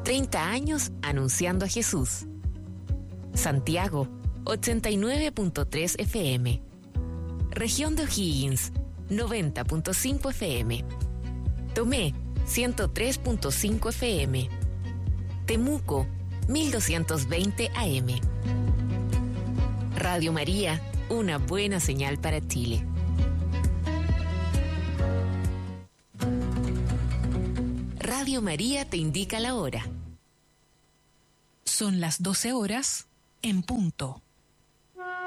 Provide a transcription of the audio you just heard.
30 años anunciando a Jesús. Santiago, 89.3 FM. Región de O'Higgins, 90.5 FM. Tomé, 103.5 FM. Temuco, 1220 AM. Radio María, una buena señal para Chile. Radio María te indica la hora. Son las 12 horas en punto.